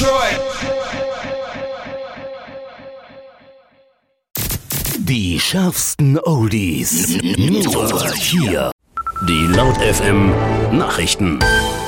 Detroit. Die schärfsten Oldies. Nur hier. Die Laut FM Nachrichten.